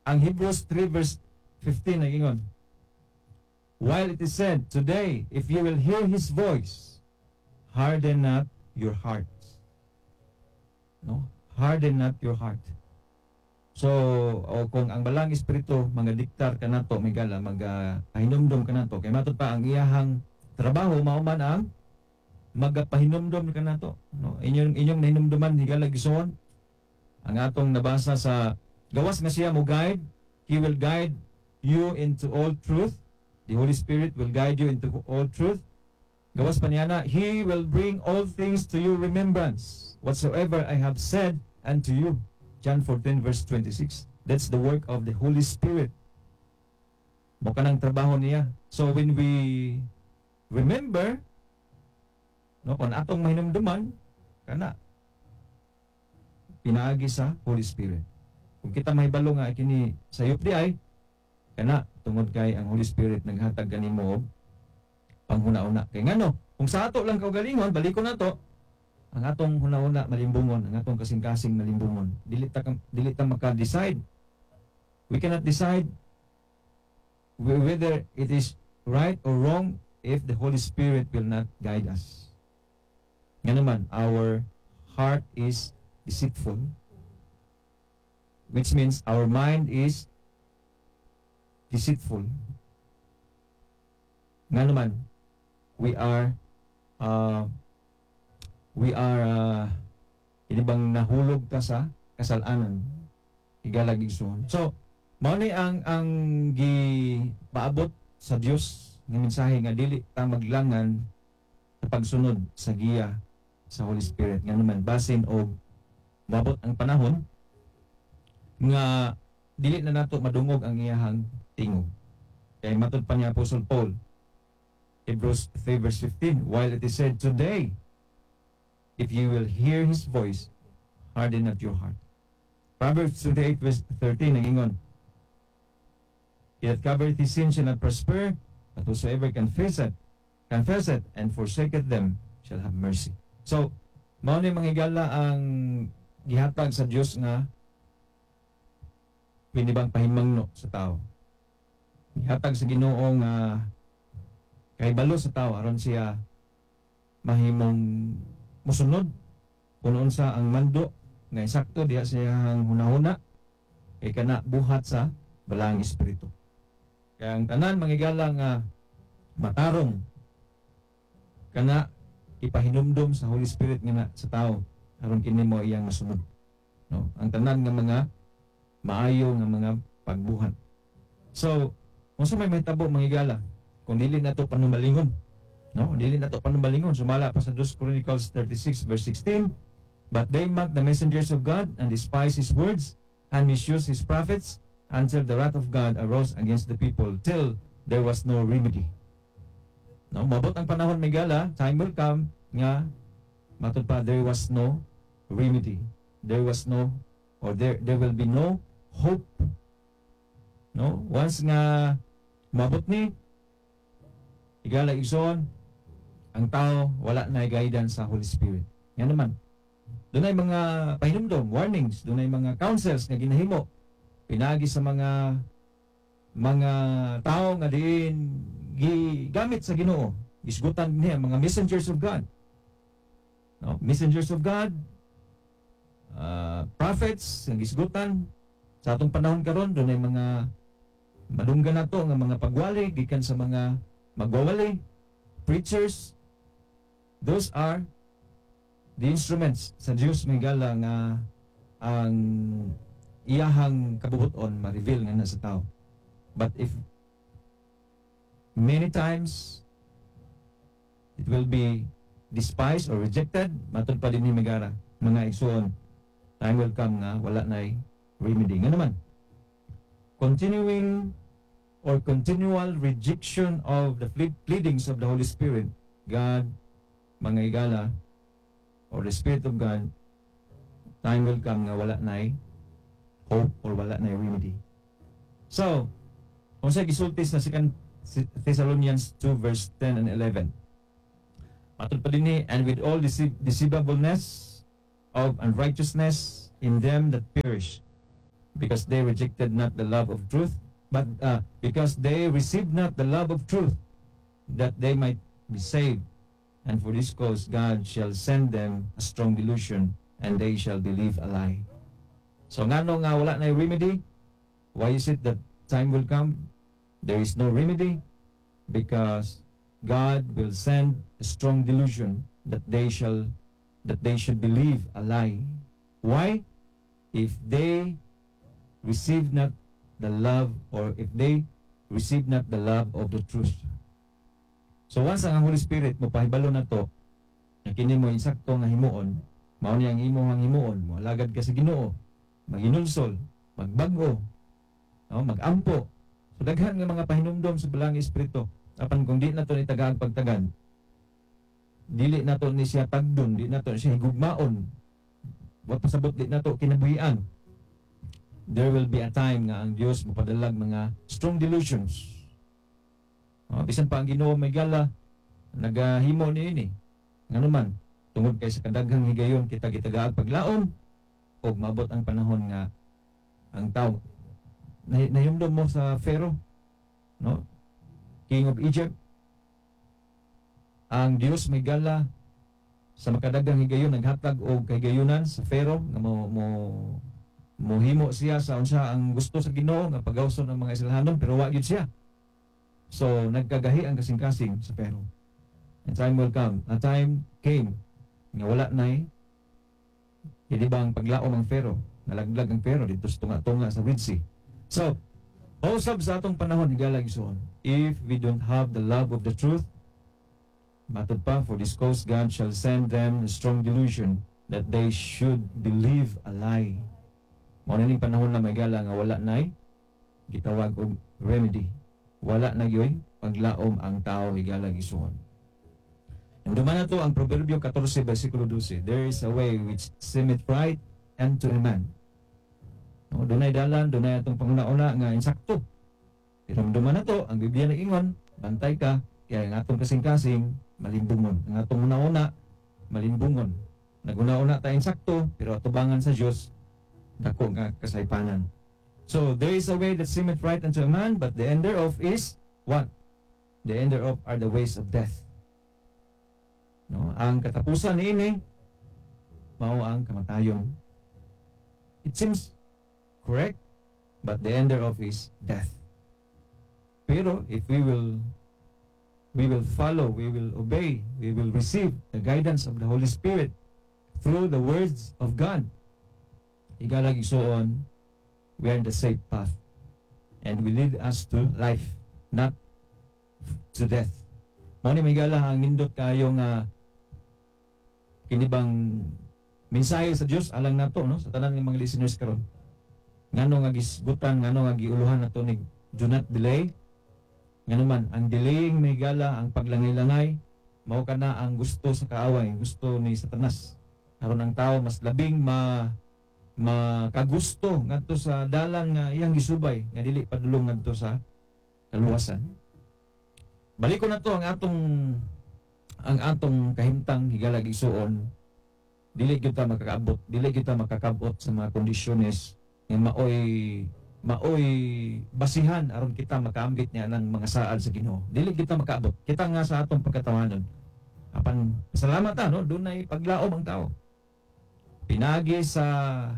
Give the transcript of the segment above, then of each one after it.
ang Hebrews 3 verse 15 nagingon, while it is said, today, if you will hear His voice, harden not your hearts. No? Harden not your heart. So, kung ang balang espiritu, mga diktar ka na to, migala, magpahinumdum ka na to, kay matod pa ang iyahang trabaho, mauman ang magpahinumdum ka na to. No? Inyong nahinumduman, higala gisuon, ang atong nabasa sa gawas nga siya mo guide, He will guide you into all truth. The Holy Spirit will guide you into all truth. Gawas pa niya na, He will bring all things to your remembrance, whatsoever I have said unto you. John 14 verse 26. That's the work of the Holy Spirit. Mo kanang trabaho niya. So when we remember, no, kung atong mahinumduman, kana pinaagi sa Holy Spirit. Kung kita mahibalo nga kini sa di ay kana tungod kay ang Holy Spirit naghatag kanimo og panghuna-una. Kay ngano, kung sa ato lang kaugalingon, balikon nato ang atong huna-una malimbungon, ang atong kasing-kasing malimbungon. Dili ta maka-decide. We cannot decide whether it is right or wrong if the Holy Spirit will not guide us. Nga naman, our heart is deceitful, which means our mind is deceitful. Nga naman, we are hindi bang nahulog ta sa kasalanan, higalag igsoon. So mao ni ang gipaabot sa Dios nga mensahe nga dili ta maglangan sa pagsunod sa giya sa Holy Spirit. Nga naman basin og mabot ang panahon nga dili na nato madungog ang iyahang tingog. Kay matud pa niya Apostle Paul, Hebrews 3 verse 15, while it is said, today, if you will hear His voice, harden not your heart. Proverbs 28 verse 13, nagingon, He that covereth his sin shall not prosper, but whosoever confesseth, and forsaketh them, shall have mercy. So, mao ni manghigala ang gihatag sa Dios nga pinibang pahimangno sa tao. Gihatag sa Ginoo nga kahibalo sa tao aron siya mahimong musunod kung unsa ang mando nga insakto diha sa iyang hunahuna kay kana buhat sa balang espiritu. Kaya ang tanan manghigala nga matarong kana ipahinumdum sa Holy Spirit nga na sa tao aron kini mo iyang masunod. No, ang tanan nga mga maayo nga mga pagbuhat. So, unsa may mahitabo manghigala kung dili nato panumalingon? No, dili nato panumalingon. Sumala pa sa 2 Chronicles 36 verse 16, but they mocked the messengers of God and despised His words and misused His prophets until the wrath of God arose against the people till there was no remedy. No, mabot ang panahon may gala, time will come nga matud pa there was no remedy. There was no, or there will be no hope. No, once nga mabot ni igala igsoon ang tao wala na guidance sa Holy Spirit. Yan naman. Doon ay mga pahinumdom, warnings, doon ay mga counsels nga ginahimo pinagi sa mga tao nga diin gigamit sa Ginoo. Isgutan niya mga messengers of God. No, messengers of God, prophets nga gisgutan sa atong panahon karon doon ay mga madunggan nato nga mga pagwali gikan sa mga magwawali, preachers. Those are the instruments sa Diyos may gala nga ang iyahang kabubuton ma-reveal nga na sa tao. But if many times it will be despised or rejected, matod pa din ni Megara, mga igsoon, time will come nga wala na'y remedy. Nga naman, continual rejection of the pleadings of the Holy Spirit, God, mga igala, or the Spirit of God, time will come nga wala na'y hope or wala na'y remedy. So, kung sa gisultis na 2 Thessalonians 2 verse 10 and 11, matod pa din ni, and with all deceivableness of unrighteousness in them that perish, because they rejected not the love of truth, but because they received not the love of truth, that they might be saved. And for this cause God shall send them a strong delusion, and they shall believe a lie. So ngano nga wala na remedy? Why is it that time will come? There is no remedy because God will send a strong delusion that they should believe a lie. Why? If they receive not the love, or if they receive not the love of the truth. So once ang Holy Spirit mo pahibalo na to, na kini mo insakto nga himuon, mao ni ang imo ang himuon, mo alagad ka sa Ginoo, maginulsol, magbag-o, no, magampo. So daghan nga mga pahinumdom sa balang espiritu. Apan kung di na to ni tagaag pagtagan, dili na to ni siya tagdon, di na to siya higugmaon, wa pasabot di na to kinabuhian, there will be a time nga ang Dios mapadalag mga strong delusions. Bisan pa ang Ginoo may gala, nagahimo ni ini. Ngano man, tungod kay sa kadaghang higayon kita gitagaag paglaom, o mabot ang panahon nga ang tao. Nahimdom mo sa Pharaoh, no? King of Egypt, ang Dios may gala sa makadaghang higayon naghatag og kahigayunan sa Pharaoh nga mohimo siya sa unsa ang gusto sa Ginoo nga pagawson ng mga Israelhanon, pero wa gyud siya. So nagkagahi ang kasing-kasing sa Pharaoh. And time will come. A time came nga wala nay hindi ba ang paglaom ang Pharaoh, nalaglag ang Pharaoh dito sa tunga-tunga sa Red Sea. So usab sa atong panahon higala gisuon, if we don't have the love of the truth, matod pa, for this cause God shall send them a strong delusion that they should believe a lie. Mao ning panahon na may gala nga wala nay gitawag og remedy. Wala na gyoy paglaom ang tao higala gisuon. Duman na to ang Proverbio 14 versikulo 12. There is a way which seemeth right unto a man. No, dunay dalan, dunay atong panguna-una nga insakto. Pero duman na to, ang Biblia nag-ingon, bantay ka, kaya ang atong kasing-kasing malimbungon. Ang atong una-una, malimbungon. Naguna-una tayo insakto, pero atubangan sa Dios, dako nga kasaypanan. So, there is a way that seemeth right unto a man, but the end thereof is what? The end thereof are the ways of death. No, ang katapusan niini mao ang kamatayon. It seems correct, but the end thereof is death. Pero if we will follow, we will obey, we will receive the guidance of the Holy Spirit through the words of God, igalag isuon, we are in the safe path, and will lead us to life, not to death. Mao ni migala ang nindot kayo nga kinibang mensahe sa Dios alang nato, no, sa tanan ng mga listeners karon. Ngano nga gisgutan, ngano nga giuluhan nato ni do not delay. Ngano man ang delaying may gala, ang paglangay-langay mao kana ang gusto sa kaaway, gusto ni Satanas. Aron ang tao mas labing makagusto ngadto sa dalan nga iyang gisubay nga dili padulong ngadto sa kaluwasan. Balik ko na to ang atong kahimtang higala gisuon, dili kita makakaabot, dili kita makakabot sa mga kondisyones nga maoy basihan aron kita makaambit niya ng mga saad sa Ginoo. Dili kita makaabot. Kita nga sa atong pagkatawanon. Apan salamat ta, no, dunay paglaom ang tao. Pinagi sa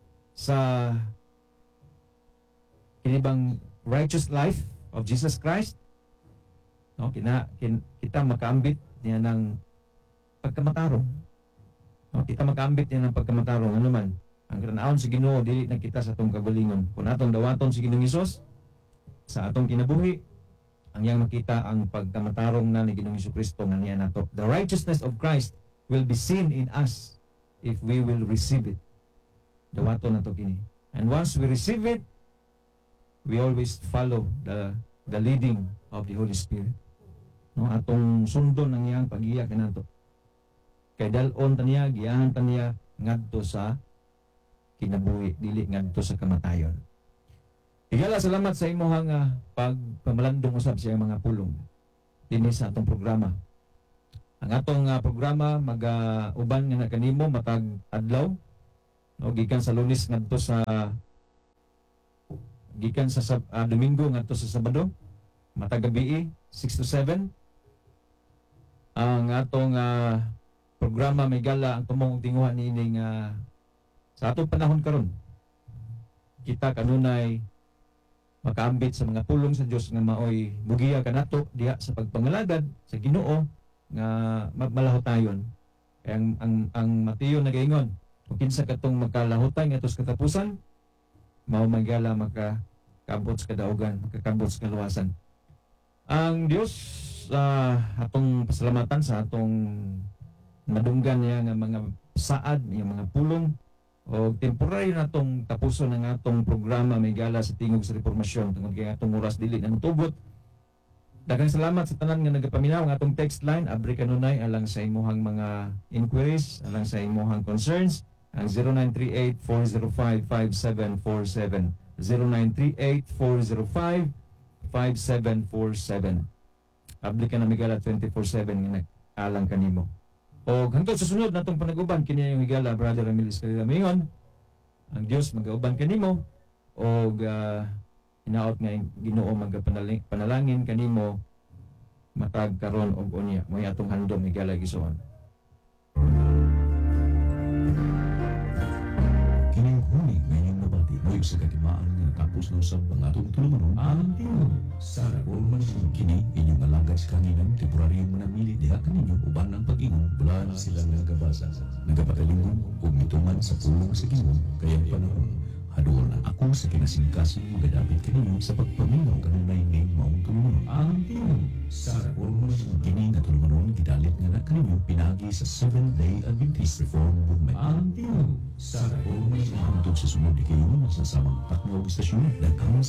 kinibang righteous life of Jesus Christ, no, kita makaambit niya ng pagkamatarong. No, kita makaambit niya ng pagkamatarong. Ano man, ang kanaon sa Ginoo dili na kita sa atong kagalingon. Kung atong dawaton si Ginoong Hesus sa atong kinabuhi, ang yang makita ang pagkamatarong na ni Ginoong Hesukristo nga niya nato. The righteousness of Christ will be seen in us if we will receive it. Dawaton nato kini. And once we receive it, we always follow the leading of the Holy Spirit. No, atong sundon ang iyang pag-iya kanato. Kay dalon ta niya, giyahan ta niya ngadto sa kinabuhi, dili ngadto sa kamatayon. Higala salamat sa imong pagpamalandong usab sa mga pulong dinhi sa atong programa. Ang atong programa uban nga kanimo matag adlaw, no, gikan sa Lunes ngadto sa gikan sa Domingo ngadto sa Sabado, matag gabi 6 to 7. Ang atong programa may gala ang tumong tinguhan niining sa atong panahon karon. Kita kanunay makaambit sa mga pulong sa Dios nga maoy mugiya kanato diha sa pagpangalagad sa Ginoo nga malahotayon. Kaya ang Mateo nagaingon, kung kinsa katong magkalahotan nga tos katapusan, mao magala makakabot sa kadaugan, makakabot sa kaluwasan. Ang Dios atong pasalamatan sa atong madunggan niya nga mga saad, yung mga pulong o temporary na itong tapuson ng atong programa may gala sa tingog sa reformasyon tungod kay atong oras dili nang tugot. Daghang salamat sa tanan nga nagapaminaw ang atong text line abri kanunay alang sa imuhang mga inquiries, alang sa imuhang concerns ang 0938-405-5747 0938-405-5747. Abri ka na migala 24/7 nga nag-alang kanimo. O hangtod sa sunod natong panag-uban kini yung higala Brother Emilis Kalilamiyon. Ang Dios mag-uban kanimo o hinaot nga Ginoo magapanalangin kanimo matag karon og unya may atong handom higala gisuon. Kining huni ngayong nabati mo sa katimaan nga tapos ng usab ang atong tulumanon ang tingog sa reformasyon. Kini inyong alagad sa kaninang temporaryong manamili diha kaninyo uban ang pag-ingon bulan sila nagabasa nagapagalingon ug mituman sa pulong sa Ginoo kayang panahon hadol na ako sa kinasingkasing magadapit kaninyo sa pagpaminaw kanunay ning maong tulumanon ang tingog sa reformasyon. Kini nga tulumanon gidalit nga na kaninyo pinagi sa Seventh-day Adventist Reform Movement ang tingog sa reformasyon. Hangtod sa sunod di kayo sa samang taknawag istasyon daghang